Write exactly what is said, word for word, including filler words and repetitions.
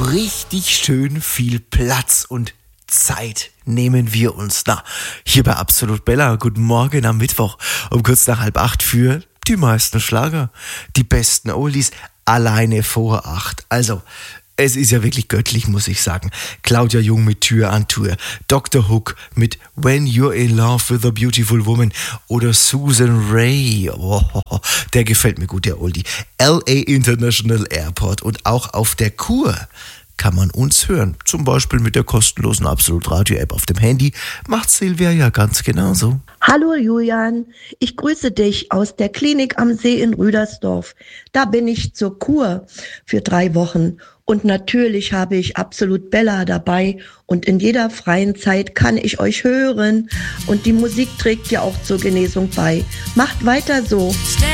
richtig schön viel Platz und Zeit nehmen wir uns. Na, hier bei Absolut Bella, guten Morgen am Mittwoch um kurz nach halb acht für die meisten Schlager, die besten Oldies, alleine vor acht. Also, es ist ja wirklich göttlich, muss ich sagen. Claudia Jung mit Tür an Tür, Doktor Hook mit When You're in Love with a Beautiful Woman oder Susan Ray. Oh, der gefällt mir gut, der Oldie. L A International Airport und auch auf der Kur kann man uns hören. Zum Beispiel mit der kostenlosen Absolut Radio App auf dem Handy. Macht Silvia ja ganz genauso. Hallo Julian, ich grüße dich aus der Klinik am See in Rüdersdorf. Da bin ich zur Kur für drei Wochen. Und natürlich habe ich Absolut Bella dabei und in jeder freien Zeit kann ich euch hören. Und die Musik trägt ja auch zur Genesung bei. Macht weiter so.